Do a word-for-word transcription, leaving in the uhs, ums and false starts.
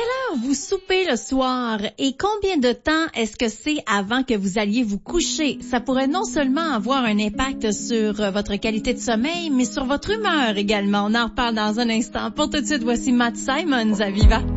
heure vous soupez le soir et combien de temps est-ce que c'est avant que vous alliez vous coucher? Ça pourrait non seulement avoir un impact sur votre qualité de sommeil, mais sur votre humeur également. On en reparle dans un instant. Pour tout de suite, voici Matt Simons à Viva.